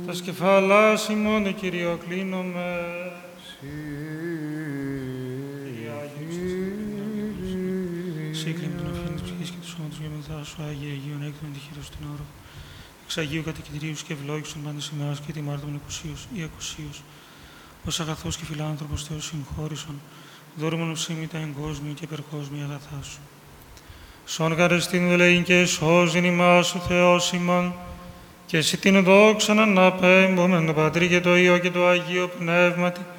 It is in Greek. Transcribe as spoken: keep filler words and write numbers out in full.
Τας κεφαλάς ημών το Κύριο κλείνομαι. Σύγκλημα των ευχήν της ψυχής και του σώματος για μετά σου, Άγιε Αγίων, έκτον τη χείρα στην όρο. Εξ Αγίου κατοικητηρίους και ευλόγησον πάντες ημέρας και τιμάρτων εκουσίους ή ακουσίους. Ως αγαθός και φιλάνθρωπος Θεός συγχώρησον, δώρμον ψήμητα εγκόσμιο και υπερκόσμια αγαθά σου. Σον καρεστήν δελεήν και σώζειν ημάς ο Θεός ημών, και εσύ την δόξαν αναπέμπομεν το Πατρί και το Υιό και το Αγίο Πνεύματι,